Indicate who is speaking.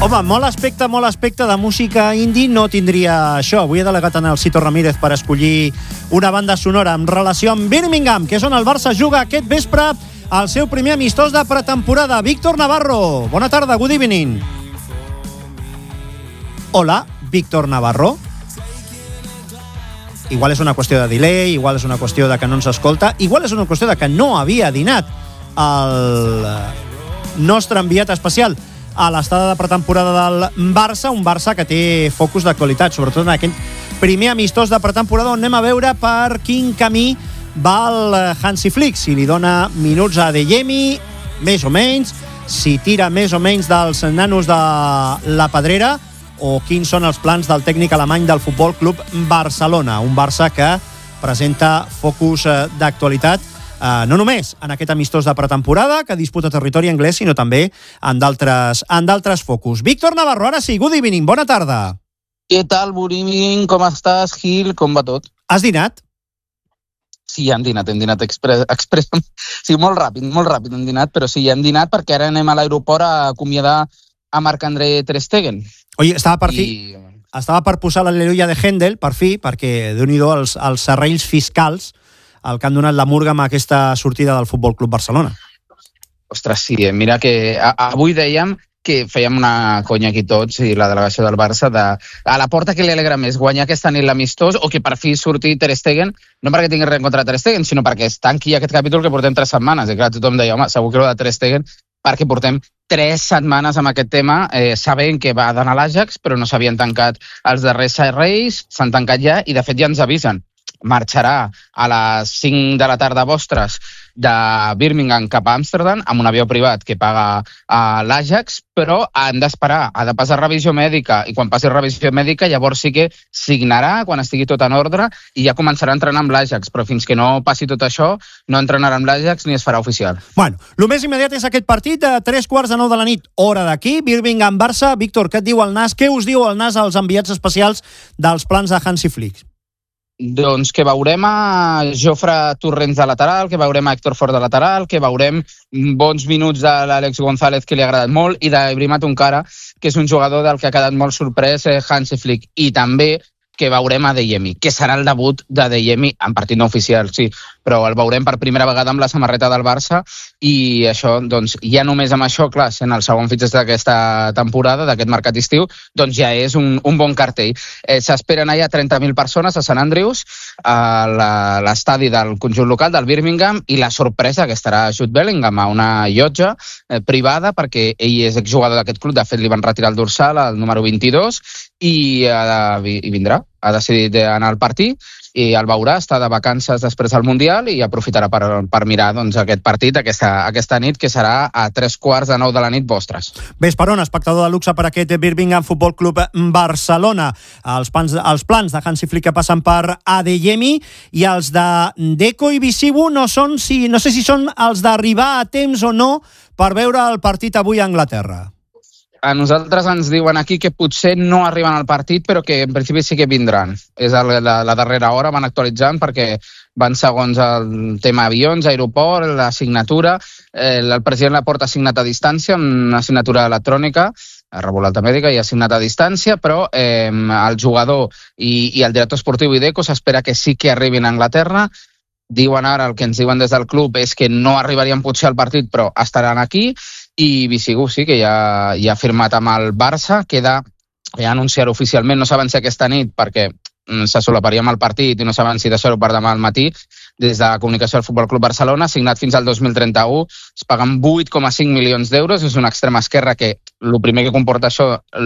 Speaker 1: Home, molt aspecte de música indie no tindria això. Avui he delegat en el Cito Ramírez per escollir una banda sonora en relació amb Birmingham, que és on el Barça juga aquest vespre el seu primer amistós de pretemporada. Víctor Navarro, bona tarda, good evening. Hola, Víctor Navarro. Igual és una qüestió de delay, igual és una qüestió de que no ens escolta, igual és una qüestió de que no havia dinat el nostre enviat especial a l'estada de pretemporada del Barça, un Barça que té focus d'actualitat, sobretot en aquell primer amistós de pretemporada on anem a veure per quin camí va el Hansi Flick, si li dona minuts a Adeyemi, més o menys, si tira més o menys dels nanos de la Pedrera, o quins són els plans del tècnic alemany del Futbol Club Barcelona, un Barça que presenta focus d'actualitat no només en aquest amistós de pretemporada que disputa territori anglès, sinó també en d'altres focus. Víctor Navarro, ara sí, good evening, bona tarda.
Speaker 2: Què tal, good evening, com estàs, Gil, com va tot?
Speaker 1: Has dinat?
Speaker 2: Sí, hem dinat express. Sí, molt ràpid hem dinat, però sí, hem dinat perquè ara anem a l'aeroport a acomiadar a Marc-André Ter Stegen.
Speaker 1: Oye, estava per posar l'al·leluia de Händel, per fi, perquè Déu-n'hi-do els serrells fiscals el que han donat la murga amb aquesta sortida del Futbol Club Barcelona.
Speaker 2: Ostres, sí, mira que avui dèiem que fèiem una conya aquí tots, i la delegació del Barça, a la porta que li alegra més guanyar aquesta nit l'amistós o que per fi surti Ter Stegen, no perquè tingui res en contra de Ter Stegen, sinó perquè es tanqui aquest capítol que portem 3 setmanes. I clar, tothom deia, home, segur que el de Ter Stegen, perquè portem 3 setmanes amb aquest tema, sabent que va d'anar a l'Ajax, però no s'havien tancat els darrers serrells, s'han tancat ja, i de fet ja ens avisen. Marxarà a les 5 de la tarda vostres de Birmingham cap a Amsterdam amb un avió privat que paga a l'Ajax, però han d'esperar, ha de passar revisió mèdica, i quan passi revisió mèdica llavors sí que signarà quan estigui tot en ordre i ja començarà a entrenar amb l'Ajax, però fins que no passi tot això no entrenarà amb l'Ajax ni es farà oficial.
Speaker 1: Bueno, el més immediat és aquest partit de 3:45 de la nit, hora d'aquí, Birmingham-Barça. Víctor, què et diu el NAS? Què us diu el NAS als enviats especials dels plans de Hansi Flick?
Speaker 2: Doncs que veurem a Jofre Torrents de lateral, que veurem a Héctor Fort de lateral, que veurem bons minuts de l'Àlex González, que li ha agradat molt, i d'Ibrahima Tonkara, que és un jugador del que ha quedat molt sorprès Hansi Flick. I també que veurem a Adeyemi, que serà el debut d'Adeyemi en partit no oficial, sí, però el veurem per primera vegada amb la samarreta del Barça, i això, doncs, ja només amb això, clar, sent el segon fitxatge d'aquesta temporada, d'aquest mercat estiu, doncs ja és un bon cartell. S'esperen allà 30.000 persones a Sant Andrews, a l'estadi del conjunt local del Birmingham, i la sorpresa que estarà Jude Bellingham a una llotja privada, perquè ell és exjugador d'aquest club, de fet li van retirar el dorsal, el número 22, i vindrà. Ha decidit anar al partit i el veurà, està de vacances després del Mundial i aprofitarà per mirar doncs, aquest partit aquesta nit, que serà a 3:45 de la nit vostres.
Speaker 1: Ves per on, espectador de luxe per aquest Birmingham Futbol Club Barcelona. Els plans de Hansi Flick que passen per Adeyemi, i els de Deco i Bisibu no sé si són els d'arribar a temps o no per veure el partit avui a Anglaterra.
Speaker 2: A nosaltres ens diuen aquí que potser no arriben al partit, però que en principi sí que vindran. És la darrera hora, van actualitzant perquè van segons el tema avions, aeroport, la signatura. El president Laporta ha signat a distància, amb una signatura electrònica, ha rebut l'alta mèdica i ha signat a distància, però el jugador i el director esportiu i Deco s'espera que sí que arribin a Anglaterra. Diuen ara, el que ens diuen des del club és que no arribarien potser al partit, però estaran aquí. I Bisigu sí que ja ha firmat amb el Barça, queda anunciar oficialment, no saben si aquesta nit perquè se solaparia amb el partit i no saben si deixar-ho per demà al matí. Des de la comunicació del Futbol Club Barcelona, signat fins al 2031, es paguen 8,5 milions d'euros, és un extrem esquerre que el primer que comporta això